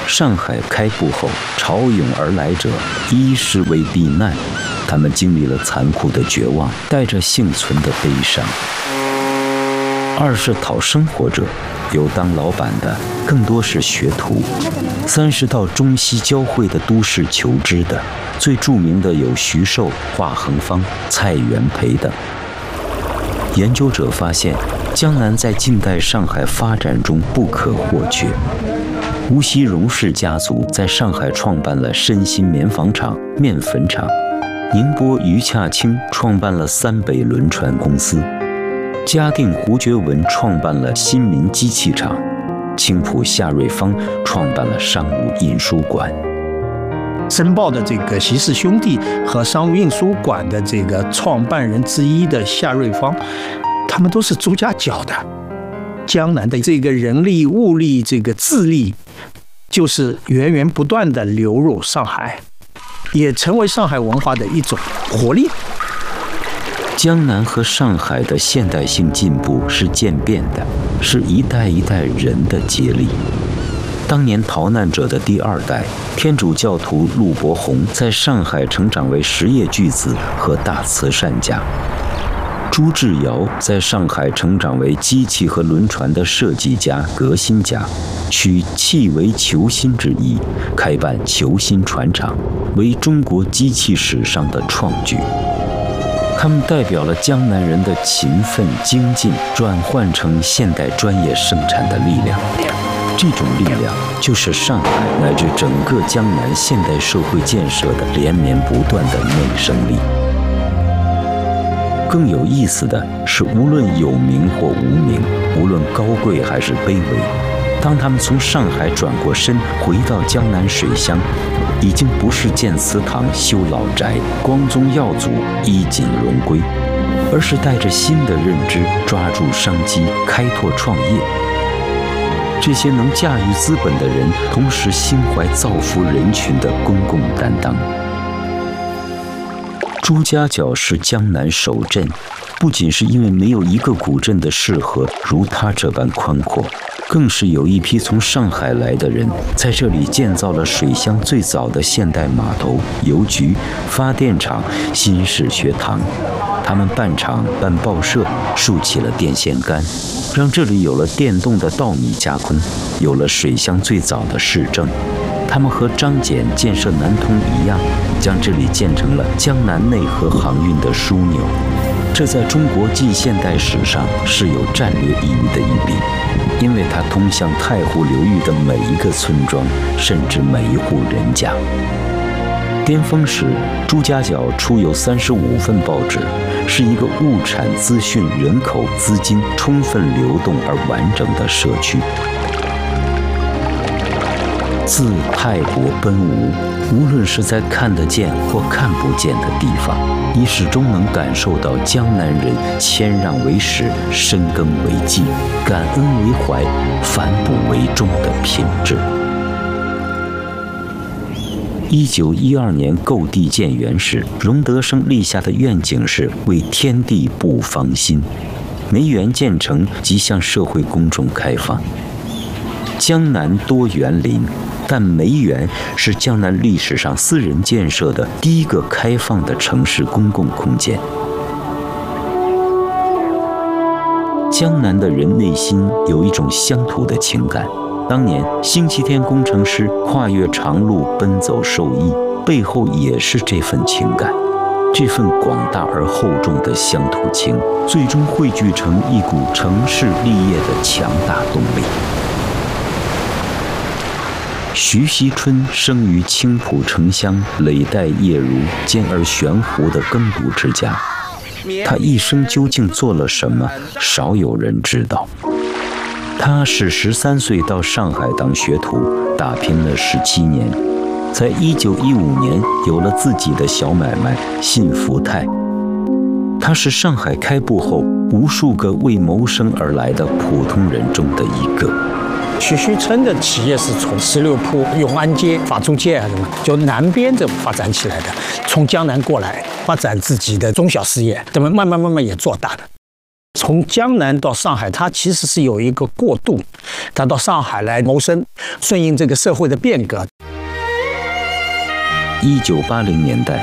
上海开埠后，潮涌而来者，一是为避难，他们经历了残酷的绝望，带着幸存的悲伤；二是讨生活者，有当老板的，更多是学徒；三是到中西交汇的都市求知的，最著名的有徐寿、华恒芳、蔡元培等。研究者发现，江南在近代上海发展中不可或缺。吴锡荣氏家族在上海创办了身心棉纺厂、面粉厂；宁波余洽清创办了三北轮船公司；嘉定胡觉文创办了新民机器厂；青浦夏瑞芳创办了商务印书馆。 申报的这个席氏兄弟和商务印书馆的这个创办人之一的夏瑞芳，他们都是朱家角的。江南的这个人力、物力、这个智力，就是源源不断的流入上海，也成为上海文化的一种活力。 江南和上海的现代性进步是渐变的，是一代一代人的接力。当年逃难者的第二代天主教徒陆伯宏在上海成长为实业巨子和大慈善家，朱志尧在上海成长为机器和轮船的设计家、革新家，取器为求新之意，开办求新船厂，为中国机器史上的创举。他们代表了江南人的勤奋精进转换成现代专业生产的力量。这种力量就是上海乃至整个江南现代社会建设的连绵不断的内生力。更有意思的是，无论有名或无名，无论高贵还是卑微，当他们从上海转过身回到江南水乡，已经不是建祠堂、修老宅、光宗耀祖、衣锦荣归，而是带着新的认知，抓住商机，开拓创业。这些能驾驭资本的人，同时心怀造福人群的公共担当。朱家角是江南首镇，不仅是因为没有一个古镇的市河如它这般宽阔，更是有一批从上海来的人在这里建造了水乡最早的现代码头、邮局、发电厂、新式学堂。他们办厂、办报社，竖起了电线杆，让这里有了电动的稻米加工，有了水乡最早的市政。他们和张謇建设南通一样，将这里建成了江南内河航运的枢纽。这在中国近现代史上是有战略意义的一笔，因为它通向太湖流域的每一个村庄，甚至每一户人家。巅峰时，朱家角出有35份报纸，是一个物产、资讯、人口、资金充分流动而完整的社区。自泰国奔吴，无论是在看得见或看不见的地方，你始终能感受到江南人谦让为始、深耕为继、感恩为怀、反哺为忠的品质。1912年购地建园时，荣德生立下的愿景是为天地布芳心，梅园建成即向社会公众开放。江南多园林，但梅园是江南历史上私人建设的第一个开放的城市公共空间。江南的人内心有一种乡土的情感。当年星期天工程师跨越长路奔走受益，背后也是这份情感。这份广大而厚重的乡土情，最终汇聚成一股城市立业的强大动力。徐锡春生于青浦城乡累代业儒、兼而悬壶的耕读之家，他一生究竟做了什么，少有人知道。他是13岁到上海当学徒，打拼了17年，在1915年有了自己的小买卖信福泰。他是上海开埠后无数个为谋生而来的普通人中的一个。 徐锡春的企业是从16铺永安街、法租界啊什么，就南边这发展起来的，从江南过来发展自己的中小事业，怎么慢慢也做大的。 从江南到上海，他其实是有一个过渡，他到上海来谋生，顺应这个社会的变革。 1980年代，